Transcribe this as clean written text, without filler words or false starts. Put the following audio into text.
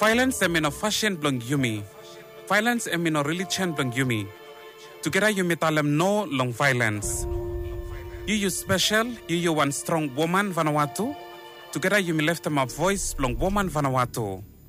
Violence em no fashion blong yumi. Violence em no religion blong yumi. Together yumi talem no long violence. You special, you one strong woman Vanuatu. Together you left them a voice blong woman Vanuatu.